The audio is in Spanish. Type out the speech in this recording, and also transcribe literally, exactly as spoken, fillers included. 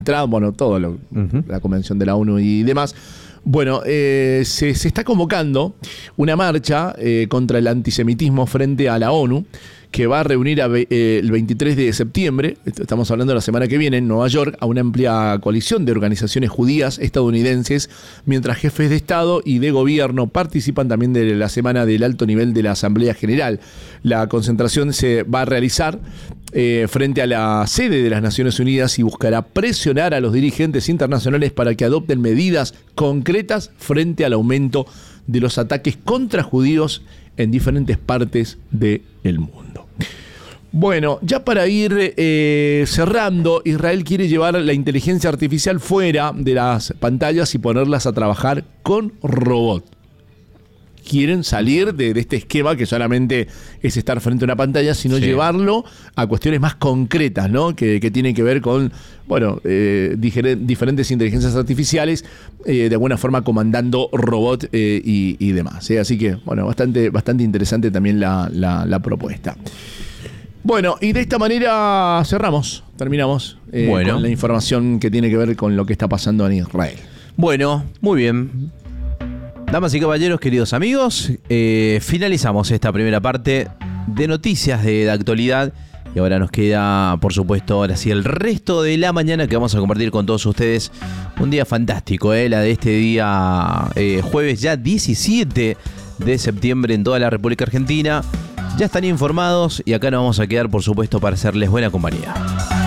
bueno, todo lo, uh-huh. la Convención de la ONU y demás. Bueno, eh, se, se está convocando una marcha eh, contra el antisemitismo frente a la ONU, que va a reunir a, eh, el veintitrés de septiembre, estamos hablando de la semana que viene, en Nueva York, a una amplia coalición de organizaciones judías estadounidenses, mientras jefes de Estado y de gobierno participan también de la semana del alto nivel de la Asamblea General. La concentración se va a realizar eh, frente a la sede de las Naciones Unidas y buscará presionar a los dirigentes internacionales para que adopten medidas concretas frente al aumento de los ataques contra judíos en diferentes partes del mundo. Bueno, ya para ir eh, cerrando, Israel quiere llevar la inteligencia artificial fuera de las pantallas y ponerlas a trabajar con robots. Quieren salir de, de este esquema que solamente es estar frente a una pantalla, sino sí. llevarlo a cuestiones más concretas, ¿no? Que, que tienen que ver con, bueno, eh, diger- diferentes inteligencias artificiales, eh, de alguna forma comandando robots eh, y, y demás. ¿eh? Así que, bueno, bastante, bastante interesante también la, la, la propuesta. Bueno, y de esta manera cerramos, terminamos eh, bueno. con la información que tiene que ver con lo que está pasando en Israel. Bueno, muy bien. Damas y caballeros, queridos amigos, eh, finalizamos esta primera parte de noticias de, de actualidad y ahora nos queda, por supuesto, ahora sí el resto de la mañana que vamos a compartir con todos ustedes. Un día fantástico, eh, la de este día eh, jueves ya diecisiete de septiembre en toda la República Argentina. Ya están informados y acá nos vamos a quedar, por supuesto, para hacerles buena compañía.